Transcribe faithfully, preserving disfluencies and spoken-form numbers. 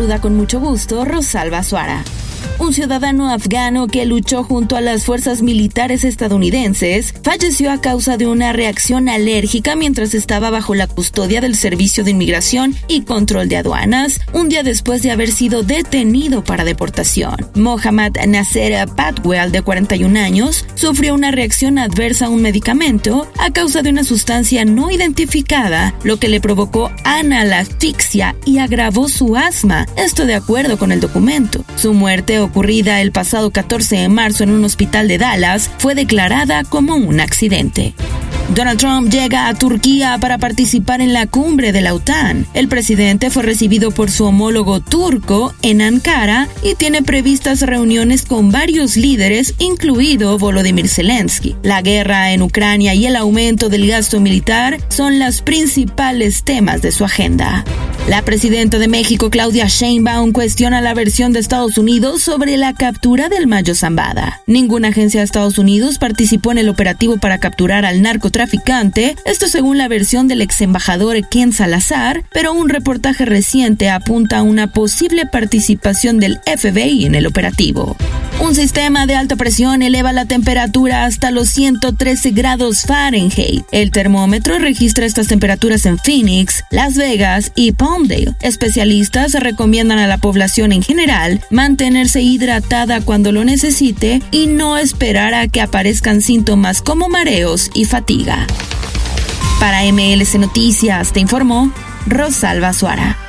saluda con mucho gusto Rosalba Suara. Un ciudadano afgano que luchó junto a las fuerzas militares estadounidenses falleció a causa de una reacción alérgica mientras estaba bajo la custodia del Servicio de Inmigración y Control de Aduanas, un día después de haber sido detenido para deportación. Mohammad Nasser Patwell, de cuarenta y un años, sufrió una reacción adversa a un medicamento a causa de una sustancia no identificada, lo que le provocó analasfixia y agravó su asma, esto de acuerdo con el documento. Su muerte, ocurrida el pasado catorce de marzo en un hospital de Dallas, fue declarada como un accidente. Donald Trump llega a Turquía para participar en la cumbre de la OTAN. El presidente fue recibido por su homólogo turco en Ankara y tiene previstas reuniones con varios líderes, incluido Volodymyr Zelensky. La guerra en Ucrania y el aumento del gasto militar son los principales temas de su agenda. La presidenta de México, Claudia Sheinbaum, cuestiona la versión de Estados Unidos sobre la captura del Mayo Zambada. Ninguna agencia de Estados Unidos participó en el operativo para capturar al narcotraficante, esto según la versión del ex embajador Ken Salazar, pero un reportaje reciente apunta a una posible participación del F B I en el operativo. Un sistema de alta presión eleva la temperatura hasta los ciento trece grados Fahrenheit. El termómetro registra estas temperaturas en Phoenix, Las Vegas y Palmdale. Especialistas recomiendan a la población en general mantenerse hidratada cuando lo necesite y no esperar a que aparezcan síntomas como mareos y fatiga. Para M L C Noticias te informó Rosalba Suara.